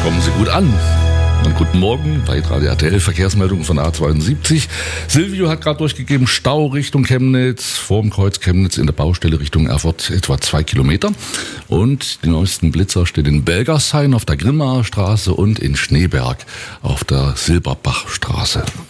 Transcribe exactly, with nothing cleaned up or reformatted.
kommen Sie gut an. Und guten Morgen bei Radio R T L, Verkehrsmeldung von A zweiundsiebzig. Silvio hat gerade durchgegeben, Stau Richtung Chemnitz, vorm Kreuz Chemnitz in der Baustelle Richtung Erfurt etwa zwei Kilometer. Und die neuesten Blitzer stehen in Belgershain auf der Grimmaer Straße und in Schneeberg auf der Silberbachstraße.